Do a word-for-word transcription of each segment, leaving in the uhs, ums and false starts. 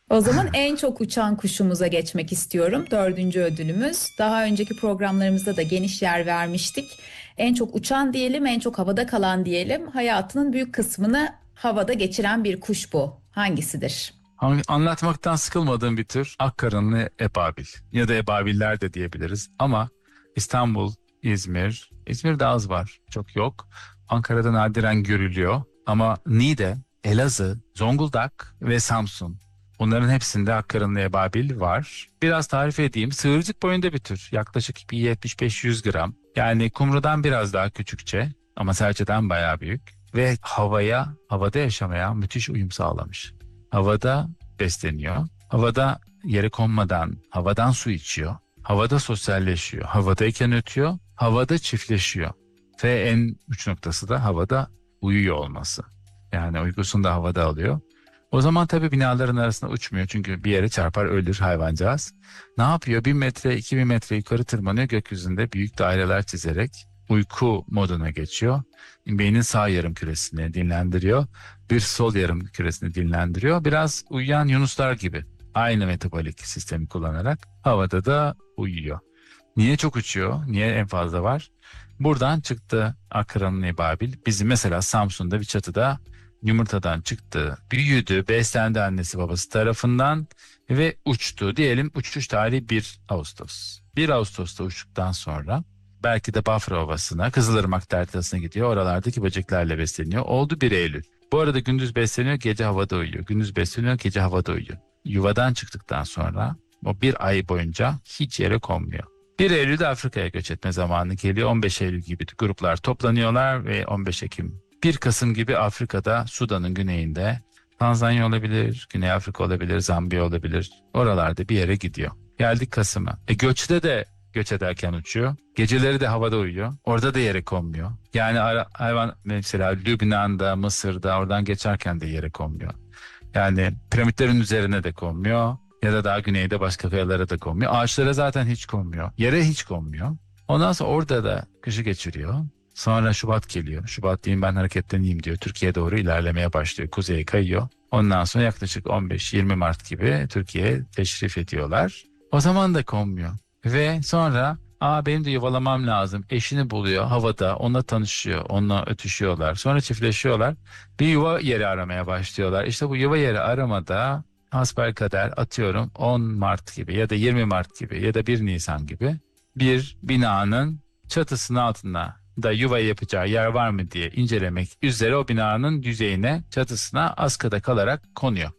O zaman en çok uçan kuşumuza geçmek istiyorum. Dördüncü ödülümüz. Daha önceki programlarımızda da geniş yer vermiştik. En çok uçan diyelim, en çok havada kalan diyelim. Hayatının büyük kısmını havada geçiren bir kuş bu. Hangisidir? An- Anlatmaktan sıkılmadığım bir tür akkarınlı ebabil ya da ebabiller de diyebiliriz. Ama İstanbul, İzmir, İzmir'de az var, çok yok. Ankara'da nadiren görülüyor. Ama Niğde, Elazığ, Zonguldak ve Samsun. Bunların hepsinde akkarınlı ebabil var. Biraz tarif edeyim. Sığırcık boyunda bir tür. Yaklaşık bir yetmiş beş yüz gram. Yani kumrudan biraz daha küçükçe ama serçeden bayağı büyük. Ve havaya, havada yaşamaya müthiş uyum sağlamış. Havada besleniyor. Havada yere konmadan havadan su içiyor. Havada sosyalleşiyor. Havadayken ötüyor. Havada çiftleşiyor. Ve en uç noktası da havada uyuyor olması. Yani uykusunu da havada alıyor. O zaman tabii binaların arasında uçmuyor. Çünkü bir yere çarpar ölür hayvancağız. Ne yapıyor? Bin metre, iki bin metre yukarı tırmanıyor. Gökyüzünde büyük daireler çizerek uyku moduna geçiyor. Beynin sağ yarım küresini dinlendiriyor. Bir sol yarım küresini dinlendiriyor. Biraz uyuyan yunuslar gibi. Aynı metabolik sistemi kullanarak havada da uyuyor. Niye çok uçuyor? Niye en fazla var? Buradan çıktı akranı Babil. Bizim mesela Samsun'da bir çatıda yumurtadan çıktı, büyüdü, beslendi annesi babası tarafından ve uçtu. Diyelim uçuş tarihi bir Ağustos. bir Ağustos'ta uçtuktan sonra belki de Bafra Ovası'na, Kızılırmak Deltası'na gidiyor. Oralardaki böceklerle besleniyor. Oldu bir Eylül. Bu arada gündüz besleniyor, gece havada uyuyor. Gündüz besleniyor, gece havada uyuyor. Yuvadan çıktıktan sonra o bir ay boyunca hiç yere konmuyor. bir Eylül'de Afrika'ya göç etme zamanı geliyor. on beş Eylül gibi gruplar toplanıyorlar ve on beş Ekim, bir Kasım gibi Afrika'da, Sudan'ın güneyinde, Tanzanya olabilir, Güney Afrika olabilir, Zambiya olabilir. Oralarda bir yere gidiyor. Geldik Kasım'a. E göçte de göç ederken uçuyor. Geceleri de havada uyuyor. Orada da yere konmuyor. Yani ara- hayvan mesela Lübnan'da, Mısır'da oradan geçerken de yere konmuyor. Yani piramitlerin üzerine de konmuyor. Ya da daha güneyde başka kayalara da konmuyor. Ağaçlara zaten hiç konmuyor. Yere hiç konmuyor. Ondan sonra orada da kışı geçiriyor. Sonra Şubat geliyor. Şubat diyeyim ben hareketleneyim diyor. Türkiye'ye doğru ilerlemeye başlıyor. Kuzeye kayıyor. Ondan sonra yaklaşık on beş yirmi Mart gibi Türkiye'ye teşrif ediyorlar. O zaman da konmuyor. Ve sonra aa benim de yuvalamam lazım. Eşini buluyor havada. Onunla tanışıyor. Onunla ötüşüyorlar. Sonra çiftleşiyorlar. Bir yuva yeri aramaya başlıyorlar. İşte bu yuva yeri aramada hasbelkader atıyorum on Mart gibi ya da yirmi Mart gibi ya da bir Nisan gibi bir binanın çatısının altına da yuva yapacağı yer var mı diye incelemek üzere o binanın yüzeyine, çatısına askıda kalarak konuyor.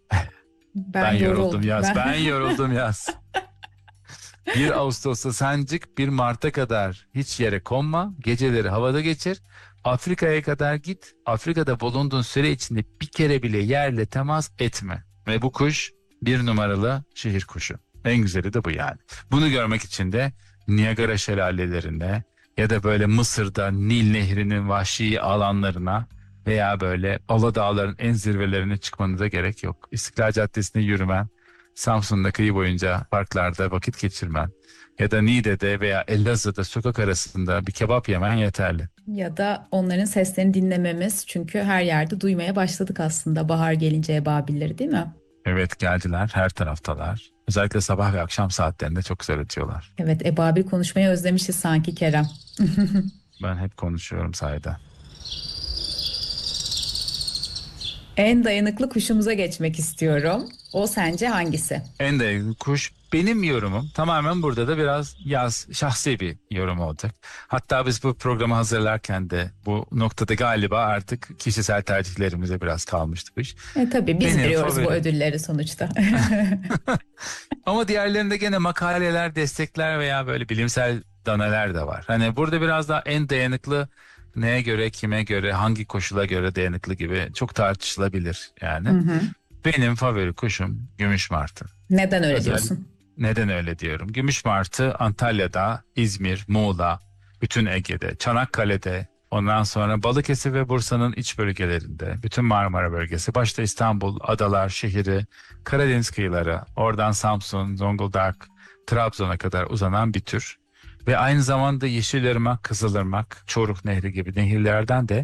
Ben Ben yoruldum yoruldum. yaz, Ben ben yoruldum yaz. bir Ağustos'ta sancık, bir Mart'a kadar hiç yere konma, geceleri havada geçir. Afrika'ya kadar git. Afrika'da bulunduğun süre içinde bir kere bile yerle temas etme. Ve bu kuş bir numaralı şehir kuşu. En güzeli de bu yani. Bunu görmek için de Niagara şelalelerine ya da böyle Mısır'da Nil Nehri'nin vahşi alanlarına veya böyle Aladağların en zirvelerine çıkmanıza gerek yok. İstiklal Caddesi'nde yürümen, Samsun'da kıyı boyunca parklarda vakit geçirmen ya da Niğde'de veya Elazığ'da sokak arasında bir kebap yemen yeterli. ya da onların seslerini dinlememiz. Çünkü her yerde duymaya başladık aslında bahar gelince ebabilleri, değil mi? Evet, geldiler, her taraftalar. Özellikle sabah ve akşam saatlerinde çok güzel ötüyorlar. Evet, ebabil konuşmayı özlemişiz sanki Kerem. Ben hep konuşuyorum sayede. En dayanıklı kuşumuza geçmek istiyorum. O sence hangisi? En değerli kuş benim yorumum. Tamamen burada da biraz yaz, şahsi bir yorum olacak. Hatta biz bu programı hazırlarken de bu noktada galiba artık kişisel tercihlerimize biraz kalmıştık bu iş. E, tabii biz Benim veriyoruz bu favorim. ödülleri sonuçta. Ama diğerlerinde gene makaleler, destekler veya böyle bilimsel daneler de var. Hani burada biraz daha en dayanıklı neye göre, kime göre, hangi koşula göre dayanıklı gibi çok tartışılabilir Hı yani. hı. Benim favori kuşum gümüş martı. Neden öyle Özel. diyorsun? Neden öyle diyorum? Gümüş martı Antalya'da, İzmir, Muğla, bütün Ege'de, Çanakkale'de, ondan sonra Balıkesir ve Bursa'nın iç bölgelerinde, bütün Marmara bölgesi, başta İstanbul, adalar, şehri, Karadeniz kıyıları, oradan Samsun, Zonguldak, Trabzon'a kadar uzanan bir tür. Ve aynı zamanda Yeşilırmak, Kızılırmak, Çoruh Nehri gibi nehirlerden de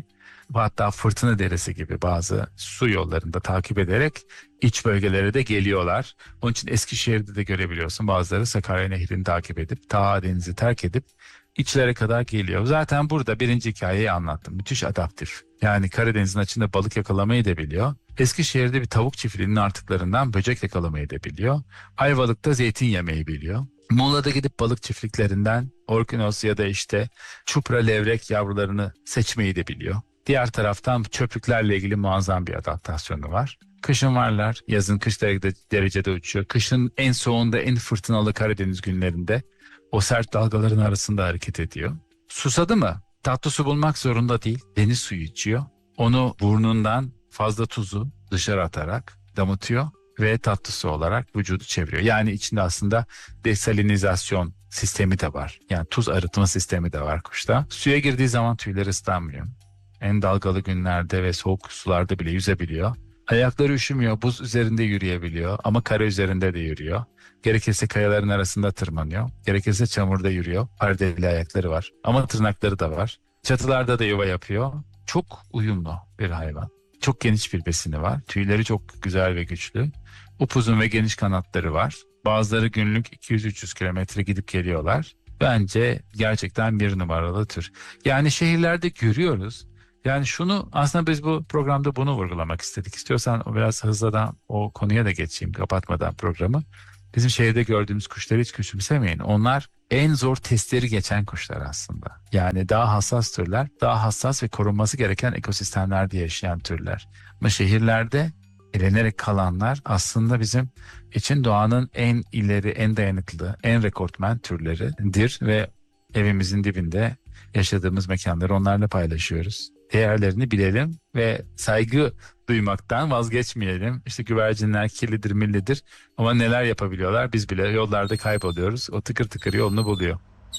hatta Fırtına Deresi gibi bazı su yollarında takip ederek iç bölgelere de geliyorlar. Onun için Eskişehir'de de görebiliyorsun. Bazıları Sakarya Nehri'ni takip edip ta denizi terk edip içlere kadar geliyor. Zaten burada birinci hikayeyi anlattım. Müthiş adaptif. Yani Karadeniz'in açığında balık yakalamayı da biliyor. Eskişehir'de bir tavuk çiftliğinin artıklarından böcek yakalamayı da biliyor. Ayvalık'ta zeytin yemeyi biliyor. Muğla'da gidip balık çiftliklerinden orkinos ya da işte çupra levrek yavrularını seçmeyi de biliyor. Diğer taraftan çöplüklerle ilgili muazzam bir adaptasyonu var. Kışın varlar, yazın kış derecede uçuyor. Kışın en soğuğunda, en fırtınalı Karadeniz günlerinde o sert dalgaların arasında hareket ediyor. Susadı mı? Tatlı su bulmak zorunda değil. Deniz suyu içiyor. Onu burnundan fazla tuzu dışarı atarak damıtıyor ve tatlı su olarak vücudu çeviriyor. Yani içinde aslında desalinizasyon sistemi de var. Yani tuz arıtma sistemi de var kuşta. Suya girdiği zaman tüyleri ıslanmıyor. En dalgalı günlerde ve soğuk sularda bile yüzebiliyor. Ayakları üşümüyor, buz üzerinde yürüyebiliyor ama kara üzerinde de yürüyor. Gerekirse kayaların arasında tırmanıyor. Gerekirse çamurda yürüyor. Perdeli ayakları var ama tırnakları da var. Çatılarda da yuva yapıyor. Çok uyumlu bir hayvan. Çok geniş bir besini var. Tüyleri çok güzel ve güçlü. Upuzun ve geniş kanatları var. Bazıları günlük iki yüz üç yüz kilometre gidip geliyorlar. Bence gerçekten bir numaralı tür. Yani şehirlerde görüyoruz. Yani şunu aslında biz bu programda bunu vurgulamak istedik. İstiyorsan biraz hızlıdan o konuya da geçeyim kapatmadan programı. Bizim şehirde gördüğümüz kuşları hiç küçümsemeyin. Onlar en zor testleri geçen kuşlar aslında. Yani daha hassas türler, daha hassas ve korunması gereken ekosistemlerde yaşayan türler. Ama şehirlerde elenerek kalanlar aslında bizim için doğanın en ileri, en dayanıklı, en rekortmen türleridir ve evimizin dibinde yaşadığımız mekanları onlarla paylaşıyoruz. Değerlerini bilelim ve saygı duymaktan vazgeçmeyelim. İşte güvercinler kirlidir, millidir ama neler yapabiliyorlar biz bile yollarda kayboluyoruz. O tıkır tıkır yolunu buluyor.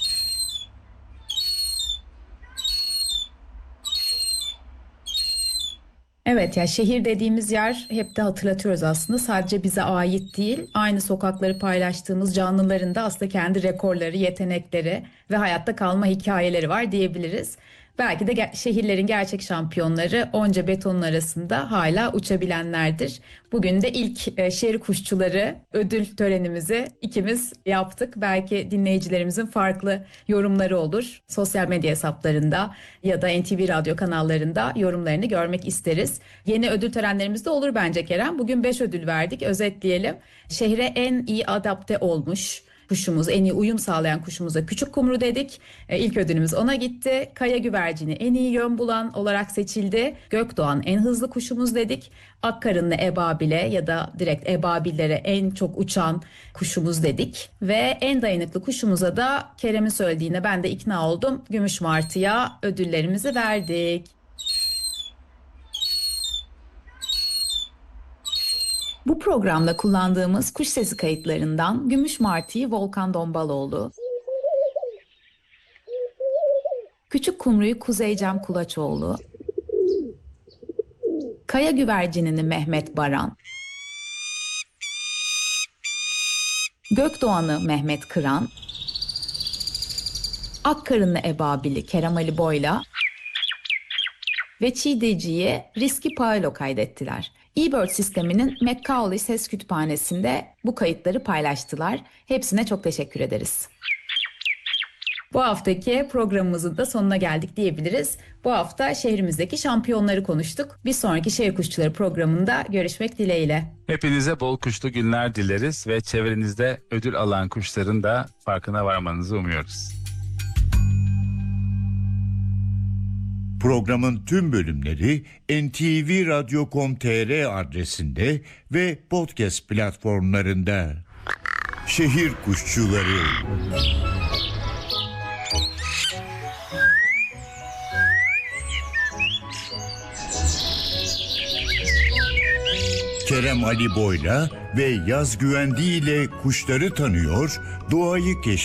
Evet ya şehir dediğimiz yer hep de hatırlatıyoruz aslında sadece bize ait değil aynı sokakları paylaştığımız canlıların da aslında kendi rekorları, yetenekleri ve hayatta kalma hikayeleri var diyebiliriz. Belki de ge- şehirlerin gerçek şampiyonları onca betonun arasında hala uçabilenlerdir. Bugün de ilk e, şehir kuşçuları ödül törenimizi ikimiz yaptık. Belki dinleyicilerimizin farklı yorumları olur. Sosyal medya hesaplarında ya da N T V radyo kanallarında yorumlarını görmek isteriz. Yeni ödül törenlerimiz de olur bence Kerem. Bugün beş ödül verdik. Özetleyelim. Şehre en iyi adapte olmuş kuşumuz, en iyi uyum sağlayan kuşumuza küçük kumru dedik. E, ilk ödülümüz ona gitti. Kaya güvercini en iyi yön bulan olarak seçildi. Gökdoğan en hızlı kuşumuz dedik. Akkarınlı ebabile ya da direkt ebabillere en çok uçan kuşumuz dedik. Ve en dayanıklı kuşumuza da Kerem'in söylediğine ben de ikna oldum. Gümüş martıya ödüllerimizi verdik. Bu programda kullandığımız kuş sesi kayıtlarından Gümüş Martı'yı Volkan Dombaloğlu, Küçük Kumru'yu Kuzey Cem Kulaçoğlu, Kaya Güvercinini Mehmet Baran, Gökdoğan'ı Mehmet Kıran, Akkarınlı Ebabili Kerem Ali Boyla ve Çiğdeci'yi Riski Paolo kaydettiler. eBird sisteminin Macaulay Ses Kütüphanesi'nde bu kayıtları paylaştılar. Hepsine çok teşekkür ederiz. Bu haftaki programımızın da sonuna geldik diyebiliriz. Bu hafta şehrimizdeki şampiyonları konuştuk. Bir sonraki Şehir Kuşçuları programında görüşmek dileğiyle. Hepinize bol kuşlu günler dileriz ve çevrenizde ödül alan kuşların da farkına varmanızı umuyoruz. Programın tüm bölümleri N T V radyo nokta com nokta t r adresinde ve podcast platformlarında. Şehir Kuşçuları. Kerem Ali Boyla ve Yaz Güvendi ile kuşları tanıyor, doğayı keşfediyor.